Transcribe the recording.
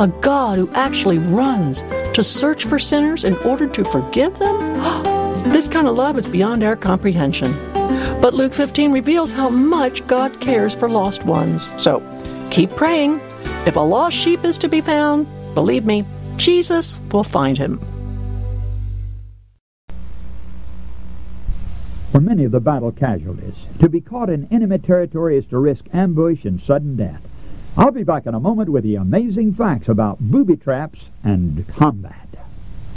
A God who actually runs to search for sinners in order to forgive them? This kind of love is beyond our comprehension. But Luke 15 reveals how much God cares for lost ones. So, keep praying. If a lost sheep is to be found, believe me, Jesus will find him. For many of the battle casualties, to be caught in enemy territory is to risk ambush and sudden death. I'll be back in a moment with the amazing facts about booby traps and combat.